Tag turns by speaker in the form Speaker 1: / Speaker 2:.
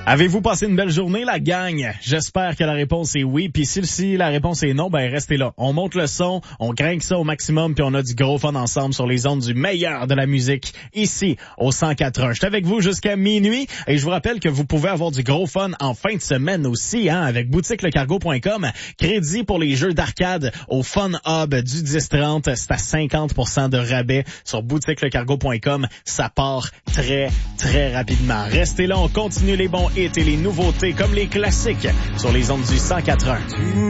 Speaker 1: Avez-vous passé une belle journée, la gang? J'espère que la réponse est oui. Puis si la réponse est non, ben restez là. On monte le son, on craint ça au maximum, puis on a du gros fun ensemble sur les ondes du meilleur de la musique, ici, au 104.1. Je suis avec vous jusqu'à minuit, et je vous rappelle que vous pouvez avoir du gros fun en fin de semaine aussi, avec boutiquelecargo.com. Crédit pour les jeux d'arcade au Fun Hub du 10-30. C'est à 50% de rabais sur boutiquelecargo.com. Ça part très, très rapidement. Restez là, on continue les bons hits et les nouveautés comme les classiques sur les ondes du 104.1.